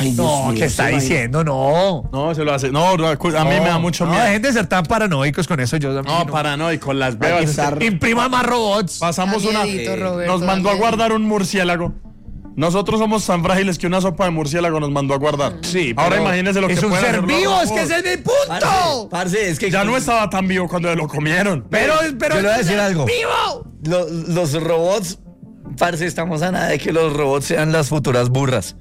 Ay, Dios No, mío, ¿qué está se imagina. diciendo? No. No, se lo hace. No, a mí me da mucho No, miedo. dejen de ser tan paranoicos con eso. Yo No, paranoico, las bebas. estar- Imprima más robots. Pasamos Da una. miedito, Roberto, Nos da mandó a miedito. guardar un murciélago. Nosotros somos tan frágiles que una sopa de murciélago nos mandó a guardar. Sí, Ahora pero imagínense lo que es un pueden ser hacer los vivo, es robots. que ese es mi punto. Parce, es que Ya no estaba tan vivo cuando lo comieron. Pero yo le voy a decir algo. ¡Vivo! Los robots, parce, estamos a nada de que los robots sean las futuras burras.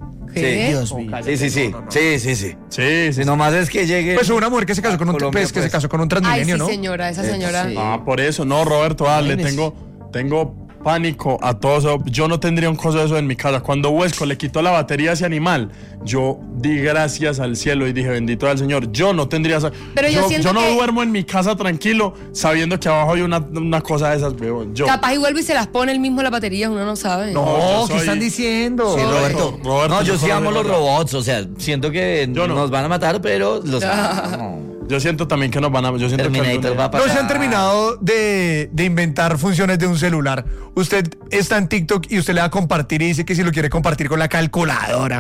¿Qué? Dios mío. Sí. Sí, sí. Si nomás es que llegue. Pues una mujer que se casó con un Colombia, pues, que se pues. casó con un Ay, Transmilenio, sí, ¿no? señora, esa señora. Sí. Ah, por eso. No, Roberto, dale, Imagínese. tengo pánico a todo eso. Yo no tendría un coso de eso en mi casa. Cuando Huesco le quitó la batería a ese animal, yo di gracias al cielo y dije, bendito sea el Señor. Yo no tendría esa. Pero yo siento no que- duermo en mi casa tranquilo sabiendo que abajo hay una cosa de esas, weón. Yo. Capaz y vuelve y se las pone él mismo la batería, uno no sabe. No, No, yo ¿qué soy- están diciendo? Sí, Roberto. Roberto, No, yo yo sí solo amo digo los la- robots. O sea, siento que Yo no. nos van a matar, pero los amo. Yo siento también que nos van a. Yo siento que Terminator algún día- va a pasar. No se han terminado de inventar funciones de un celular. Usted está en TikTok y usted le va a compartir y dice que si lo quiere compartir con la calculadora.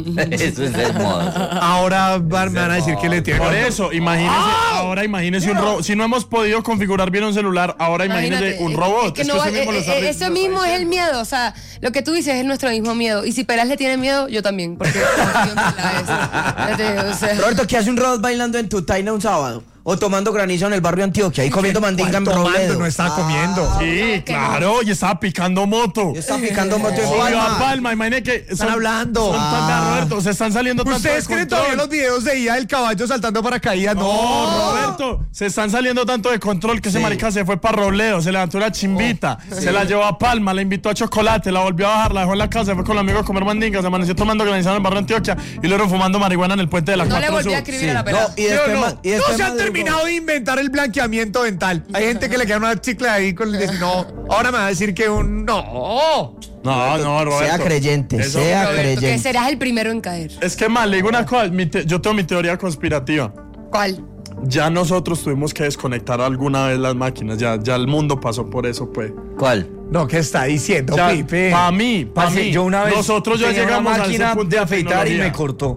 Eso es hermoso. Ahora me van a decir que le tiene. Por eso, imagínese, ahora imagínese un robot. Si no hemos podido configurar bien un celular, ahora imagínese Imagínate, un robot. es que no va- usted mismo lo está- eso mismo es el miedo, o sea, lo que tú dices es nuestro mismo miedo. Y si Pelas le tiene miedo, yo también, porque confío en Pelas, o sea, Roberto, ¿qué hace un robot bailando en tu taina un sábado? O tomando granizo en el barrio Antioquia y comiendo mandinga en Tomando, Robledo. no estaba comiendo. Sí, claro, y estaba picando moto. Yo estaba picando moto en Subió a Palma. Palma, imagínate que Están hablando. Roberto, se están saliendo tanto de ¿Ustedes creen todavía control. los videos de IA del caballo saltando paracaídas? No, No, Roberto, se están saliendo tanto de control que ese marica se fue para Robledo, se levantó una chimbita, se la llevó a Palma, la invitó a chocolate, la volvió a bajar, la dejó en la casa, se fue con los amigos a comer mandingas, se amaneció tomando granizado en el barrio Antioquia y luego fumando marihuana en el puente de la no 4 le volví a Sur. escribir a la Pelas. No, y después, ¿Sí o no? y después No se han madrugó. terminado de inventar el blanqueamiento dental. Hay gente que le queda una chicle ahí con el... No, ahora me va a decir que un... No. No, Roberto. Sea creyente, Eso- sea Roberto, que creyente. serás el primero en caer. Es que mal, le digo una cosa, yo tengo mi teoría conspirativa. ¿Cuál? Ya nosotros tuvimos que desconectar alguna vez las máquinas, ya el mundo pasó por eso, pues. ¿Cuál? No, ¿qué está diciendo, Pipe? Para mí, Yo una vez nosotros ya tenía llegamos una a máquina ese punto de afeitar y tecnología. me cortó.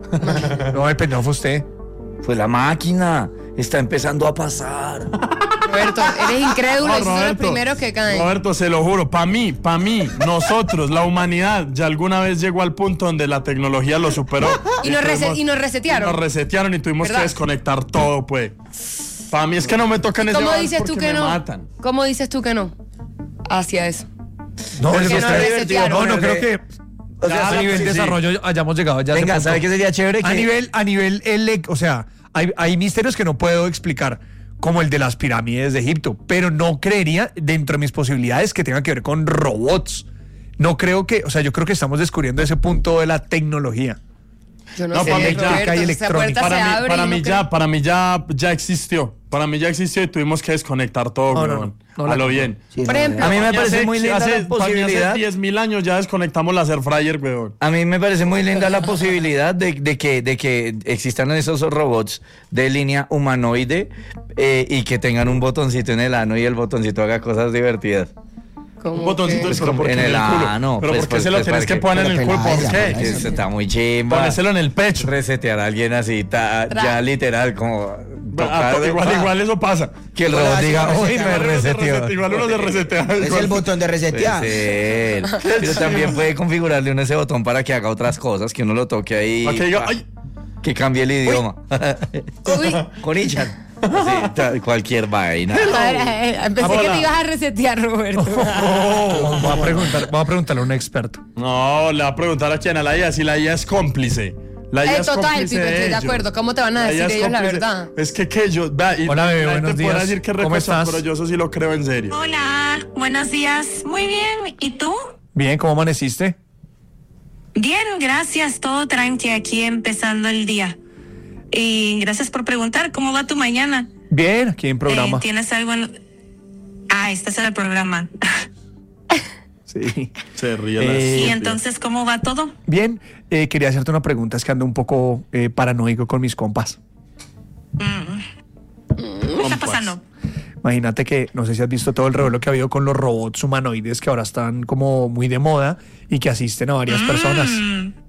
No, el pendejo fue usted. Fue la máquina. Está empezando a pasar. Roberto, eres incrédulo No, y son los Roberto, primeros que caen. Roberto, se lo juro, para mí, nosotros, la humanidad, ya alguna vez llegó al punto donde la tecnología lo superó. Y nos tuvimos- resetearon. Nos resetearon y tuvimos ¿Verdad? que desconectar todo, pues. Para mí es que no me tocan ese ¿Cómo bar dices tú porque que me no? matan. ¿Cómo dices tú que no? Hacia eso. No, Porque es que nos usted- resetearon. no, no creo que O sea, a sí, nivel sí, de sí. desarrollo hayamos llegado ya. a ese venga, punto. ¿sabe qué sería chévere? A nivel, o sea, hay misterios que no puedo explicar, como el de las pirámides de Egipto, pero no creería, dentro de mis posibilidades, que tenga que ver con robots. No creo que, o sea, yo creo que estamos descubriendo ese punto de la tecnología. Yo no, No, sé, para mí ya Roberto, hay esa electrónica. puerta se abre Para y mí no creo- para mí ya existió. Para mí ya existió y tuvimos que desconectar todo, No, no, weón. no a la lo compro. bien. Por ejemplo, a mí me Y parece muy linda la Hace posibilidad. 10.000 años ya desconectamos las air fryer, weón. A mí me parece muy linda la posibilidad de que existan esos robots de línea humanoide y que tengan un botoncito en el ano y el botoncito haga cosas divertidas. como Un botoncito que- pero ¿por qué en el culo? ano. Pero pues, ¿por qué se lo pues, tienes para que poner en el pero culo? ¿Por pelada, qué? Que está muy chimba. Ponéselo en el pecho. Resetear a alguien así, ya literal, como tocar de- Igual eso pasa. que el robot Hola, diga, señor, uy, me igual reseteó. Igual uno se resetea. Es igual. el botón de resetear. Puede ser. Pero también puede configurarle uno ese botón para que haga otras cosas, que uno lo toque ahí. Para que diga, ay, Que cambie el idioma. Uy, Con Ichan. Sí, cualquier vaina. pensé que Hola. te ibas a resetear, Roberto. Voy a preguntarle a un experto. no, le va a preguntar a quién, a la IA, si la IA es cómplice. La IA es Total, cómplice Pipe, estoy de ellos. acuerdo. ¿Cómo te van a La IA decir es ellos la cómplice. verdad? Es que yo, va, y Hola, bebé, la gente buenos podrá días. decir que ¿Cómo recocha, estás? pero yo eso sí lo creo en serio. Hola, buenos días. Muy bien. ¿Y tú? Bien, ¿cómo amaneciste? Bien, gracias. Todo tranqui aquí empezando el día. Y gracias por preguntar. ¿Cómo va tu mañana? Bien, aquí en programa. ¿Tienes algo en... estás en el programa. Sí. Se ríe ¿Y la entonces cómo va todo? Bien, quería hacerte una pregunta, es que ando un poco paranoico con mis compas. ¿Qué está pasando? Imagínate que, no sé si has visto todo el revuelo que ha habido con los robots humanoides que ahora están como muy de moda y que asisten a varias personas.